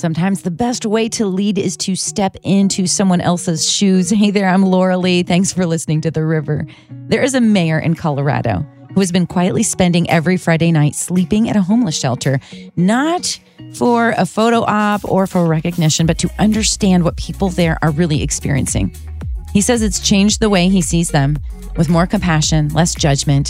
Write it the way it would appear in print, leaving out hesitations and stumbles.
Sometimes the best way to lead is to step into someone else's shoes. Hey there, I'm Laura Lee. Thanks for listening to The River. There is a mayor in Colorado who has been quietly spending every Friday night sleeping at a homeless shelter, not for a photo op or for recognition, but to understand what people there are really experiencing. He says it's changed the way he sees them, with more compassion, less judgment,